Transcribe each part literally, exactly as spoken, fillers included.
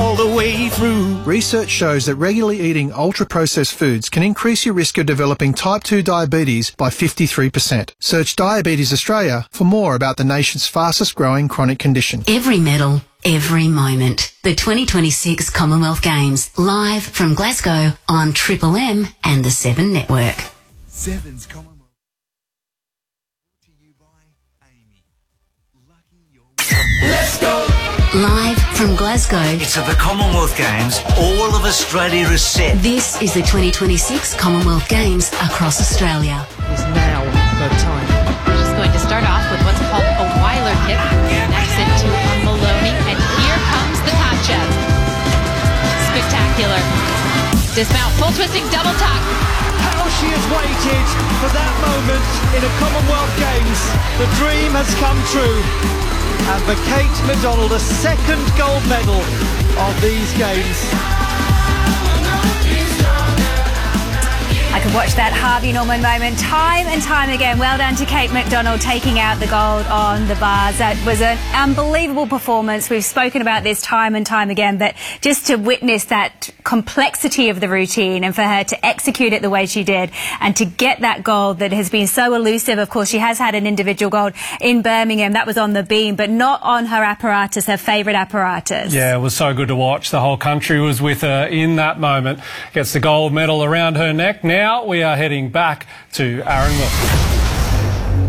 all the way through. Research shows that regularly eating ultra-processed foods can increase your risk of developing type two diabetes by fifty-three percent. Search Diabetes Australia for more about the nation's fastest growing chronic condition. Every medal, every moment. The twenty twenty-six Commonwealth Games, live from Glasgow on Triple M and the Seven Network. Seven's Commonwealth. Let's go! Live from Glasgow. It's at the Commonwealth Games. All of Australia is set. This is the twenty twenty-six Commonwealth Games across Australia. Is now the time. We're just going to start off with what's called a Weiler kick. Next into a Maloney, and here comes the Kachev. Spectacular. Dismount, full twisting double tuck. How she has waited for that moment in a Commonwealth Games. The dream has come true. And for Kate McDonald, a second gold medal of these Games. I could watch that Harvey Norman moment time and time again. Well done to Kate McDonald taking out the gold on the bars. That was an unbelievable performance. We've spoken about this time and time again, but just to witness that complexity of the routine and for her to execute it the way she did and to get that gold that has been so elusive. Of course, she has had an individual gold in Birmingham. That was on the beam, but not on her apparatus, her favourite apparatus. Yeah, it was so good to watch. The whole country was with her in that moment. Gets the gold medal around her neck. Now Now we are heading back to Aaron Wilson.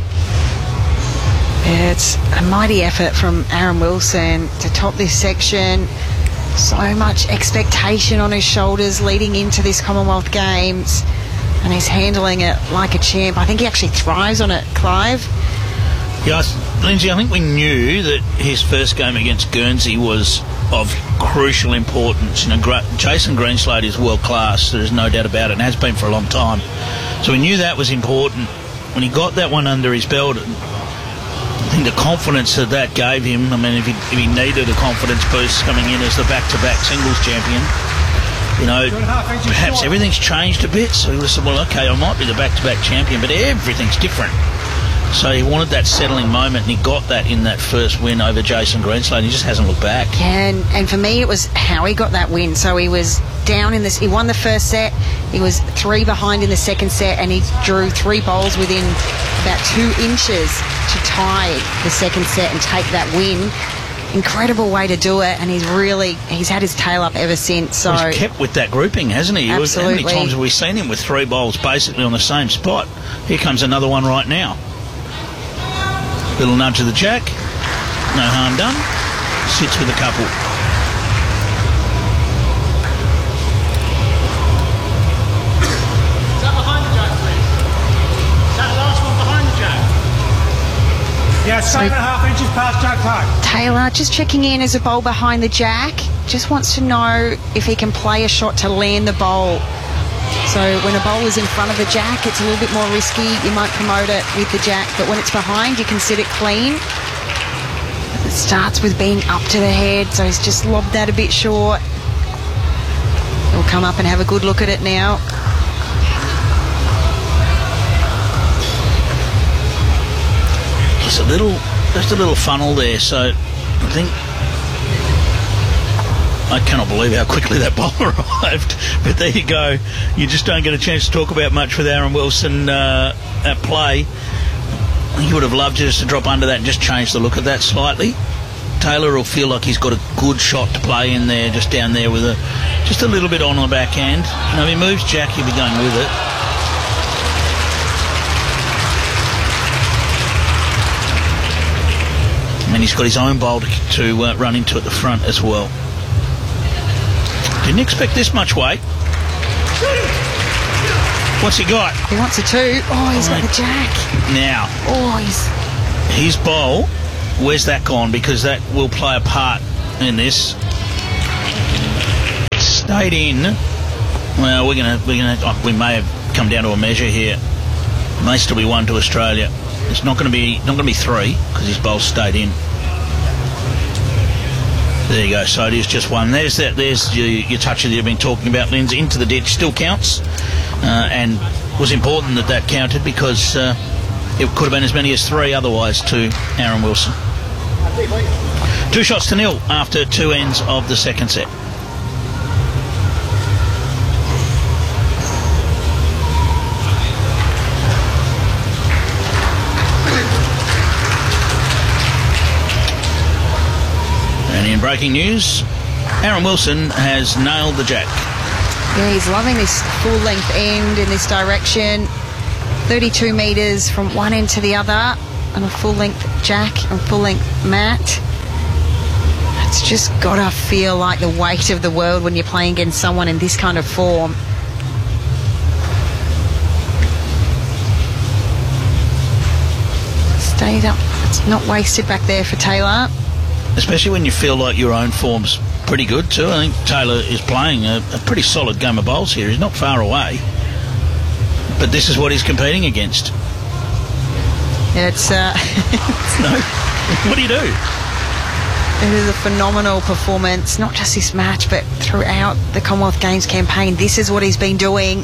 Yeah, it's a mighty effort from Aaron Wilson to top this section. So much expectation on his shoulders leading into this Commonwealth Games, and he's handling it like a champ. I think he actually thrives on it, Clive. Yes, Lindsay, I think we knew that his first game against Guernsey was of crucial importance. You know, Jason Greenslade is world class, there is no doubt about it, and has been for a long time. So we knew that was important. When he got that one under his belt, I think the confidence that that gave him, I mean, if he, if he needed a confidence boost coming in as the back-to-back singles champion, you know, perhaps everything's changed a bit. So he would have said, well, okay, I might be the back-to-back champion, but everything's different. So he wanted that settling moment, and he got that in that first win over Jason Greenslade. He just hasn't looked back. Yeah, and, and for me, it was how he got that win. So he was down in this. He won the first set. He was three behind in the second set, and he drew three bowls within about two inches to tie the second set and take that win. Incredible way to do it, and he's really he's had his tail up ever since. So well, he's kept with that grouping, hasn't he? Absolutely. How many times have we seen him with three bowls basically on the same spot? Here comes another one right now. Little nudge of the jack, no harm done, sits with a couple. Is that behind the jack, please? Is that the last one behind the jack? Yeah, seven and a half inches past jack height. Taylor just checking in as a bowl behind the jack, just wants to know if he can play a shot to land the bowl. So when a bowl is in front of the jack, it's a little bit more risky. You might promote it with the jack, but when it's behind, you can sit it clean. It starts with being up to the head, so he's just lobbed that a bit short. He'll come up and have a good look at it now. Just a little, just a little funnel there, so I think I cannot believe how quickly that ball arrived. But there you go. You just don't get a chance to talk about much with Aaron Wilson uh, at play. He would have loved just to drop under that and just change the look of that slightly. Taylor will feel like he's got a good shot to play in there, just down there with a just a little bit on the backhand. You know, if he moves Jack, he'll be going with it. And he's got his own bowl to, to uh, run into at the front as well. Didn't expect this much weight. What's he got? He wants a two. Oh, he's right. got the jack. Now, oh, he's... his bowl, where's that gone? Because that will play a part in this. It stayed in. Well, we're gonna, we're gonna, oh, we may have come down to a measure here. May still be one to Australia. It's not going to be, not going to be three because his bowl stayed in. There you go, so it is just one. There's that. There's your, your touch that you've been talking about, Lindsay. Into the ditch still counts, uh, and it was important that that counted because uh, it could have been as many as three otherwise to Aaron Wilson. Two shots to nil after two ends of the second set. And in breaking news, Aaron Wilson has nailed the jack. Yeah, he's loving this full-length end in this direction. thirty-two metres from one end to the other on a full-length jack and full-length mat. It's just got to feel like the weight of the world when you're playing against someone in this kind of form. Stayed up. It's not wasted back there for Taylor. Especially when you feel like your own form's pretty good too. I think Taylor is playing a, a pretty solid game of bowls here. He's not far away. But this is what he's competing against. Yeah, it's... Uh, no. What do you do? It is a phenomenal performance, not just this match, but throughout the Commonwealth Games campaign. This is what he's been doing.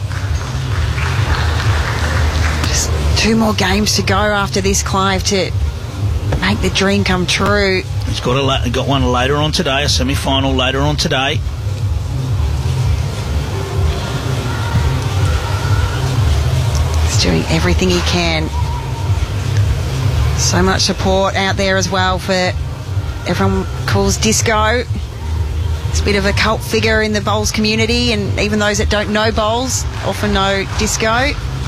Just two more games to go after this, Clive, to make the dream come true. He's got a la- got one later on today, a semi-final later on today. He's doing everything he can. So much support out there as well for everyone calls Disco. It's a bit of a cult figure in the bowls community, and even those that don't know bowls often know Disco.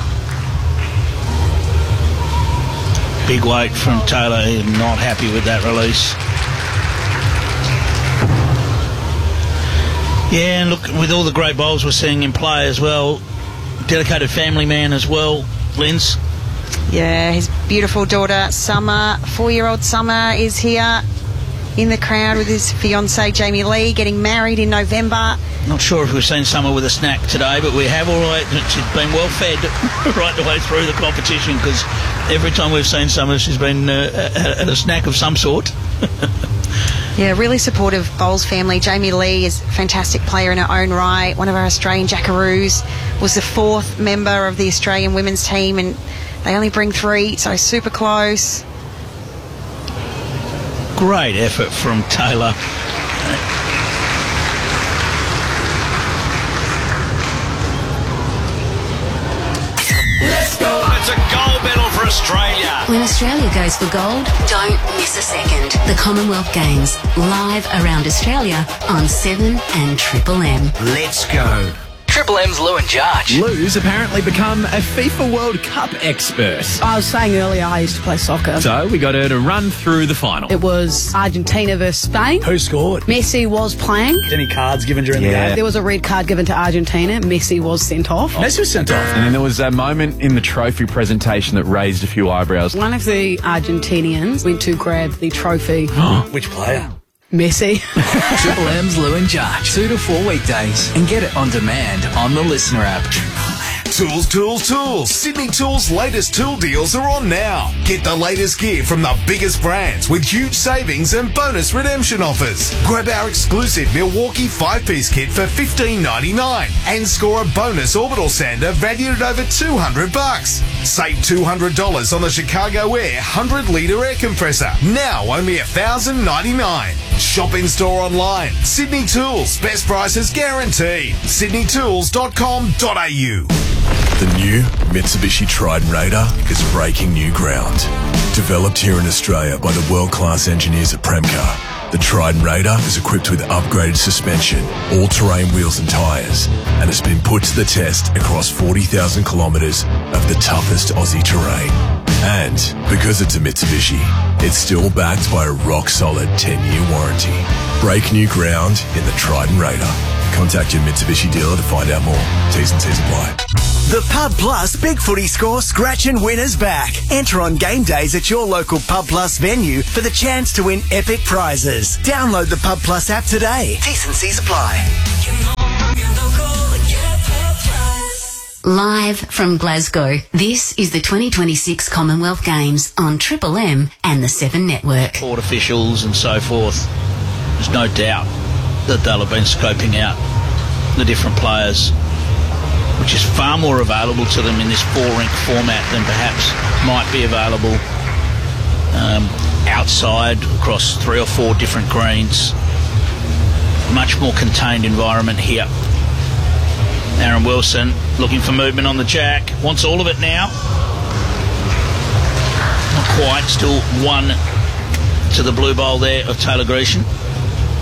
Big weight from Taylor. He's not happy with that release. Yeah, and look, with all the great bowls we're seeing in play as well, dedicated family man as well, Linz. Yeah, his beautiful daughter Summer, four-year-old Summer, is here in the crowd with his fiancée Jamie Lee, getting married in November. Not sure if we've seen Summer with a snack today, but we have all right. She's been well fed right the way through the competition, because every time we've seen Summer, she's been uh, at a snack of some sort. Yeah, really supportive bowls family. Jamie Lee is a fantastic player in her own right. One of our Australian Jackaroos, was the fourth member of the Australian women's team, and they only bring three, so super close. Great effort from Taylor. Let's go. It's a gold medal for Australia. When Australia goes for gold, don't miss a second. The Commonwealth Games, live around Australia on seven and Triple M. Let's go. Triple M's Lou and Jarge. Lou's apparently become a FIFA World Cup expert. I was saying earlier I used to play soccer. So we got her to run through the final. It was Argentina versus Spain. Who scored? Messi was playing. Any cards given during yeah. the game? There was a red card given to Argentina. Messi was sent off. Oh. Messi was sent off. And then there was a moment in the trophy presentation that raised a few eyebrows. One of the Argentinians went to grab the trophy. Which player? Messi. Triple M's Lou and Jarge. Two to four weekdays. And get it on demand on the Listener app. Tools, tools, tools. Sydney Tools' latest tool deals are on now. Get the latest gear from the biggest brands with huge savings and bonus redemption offers. Grab our exclusive Milwaukee five-piece kit for fifteen ninety-nine and score a bonus orbital sander valued at over two hundred bucks. Save two hundred dollars on the Chicago Air one hundred litre air compressor. Now only one thousand ninety-nine dollars. Shop in store online. Sydney Tools. Best prices guaranteed. sydney tools dot com dot a u. The new Mitsubishi Triton Raider is breaking new ground. Developed here in Australia by the world-class engineers at Premcar, the Triton Raider is equipped with upgraded suspension, all-terrain wheels and tyres, and has been put to the test across forty thousand kilometres of the toughest Aussie terrain. And because it's a Mitsubishi, it's still backed by a rock-solid ten-year warranty. Break new ground in the Triton Raider. Contact your Mitsubishi dealer to find out more. T's and C's apply. The Pub Plus Big Footy Score Scratch and Winner's back. Enter on game days at your local Pub Plus venue for the chance to win epic prizes. Download the Pub Plus app today. T's and C's apply. Live from Glasgow, this is the twenty twenty-six Commonwealth Games on Triple M and the Seven Network. Court officials and so forth, there's no doubt that they'll have been scoping out the different players, which is far more available to them in this four-rink format than perhaps might be available um, outside across three or four different greens. Much more contained environment here. Aaron Wilson looking for movement on the jack. Wants all of it now. Not quite. Still one to the blue bowl there of Taylor Grecian.